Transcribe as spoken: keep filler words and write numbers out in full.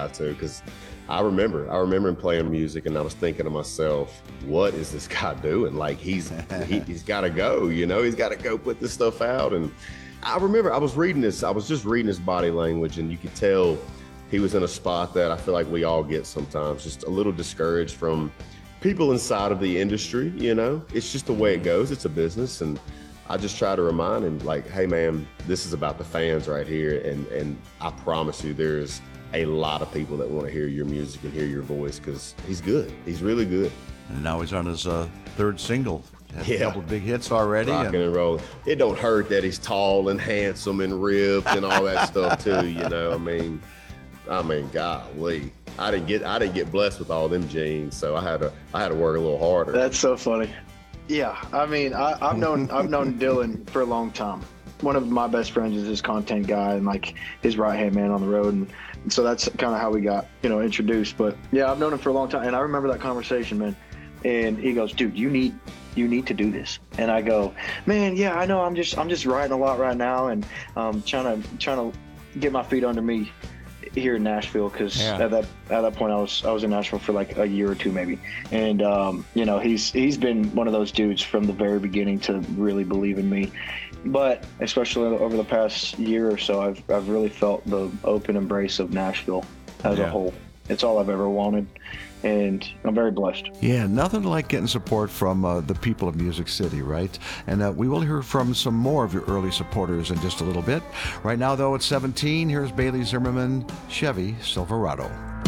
lie to, because I remember, I remember him playing music, and I was thinking to myself, what is this guy doing? Like, he's he, he's got to go, you know, he's got to go put this stuff out. And I remember I was reading this, I was just reading his body language, and you could tell he was in a spot that I feel like we all get sometimes, just a little discouraged from people inside of the industry, you know? It's just the way it goes, it's a business. And I just try to remind him, like, hey man, this is about the fans right here, and, and I promise you there's a lot of people that want to hear your music and hear your voice, because he's good. He's really good. And now he's on his uh, third single. Had Yeah. a couple of big hits already. Rocking and, and rolling. It don't hurt that he's tall and handsome and ripped and all that stuff too, you know. I mean, I mean, golly. I didn't get I didn't get blessed with all them genes, so I had to I had to work a little harder. That's so funny. Yeah, I mean, I, I've known I've known Dylan for a long time. One of my best friends is his content guy and like his right hand man on the road, and, and so that's kind of how we got you know introduced. But yeah, I've known him for a long time, and I remember that conversation, man. And he goes, "Dude, you need you need to do this." And I go, "Man, yeah, I know. I'm just I'm just writing a lot right now, and um, trying to trying to get my feet under me here in Nashville, because Yeah. at that at that point I was I was in Nashville for like a year or two maybe, and um, you know he's he's been one of those dudes from the very beginning to really believe in me, but especially over the past year or so I've I've really felt the open embrace of Nashville as Yeah. a whole. It's all I've ever wanted, and I'm very blessed. Yeah, nothing like getting support from uh, the people of Music City, right? And uh, we will hear from some more of your early supporters in just a little bit. Right now, though, at seventeen, here's Bailey Zimmerman, Chevy Silverado.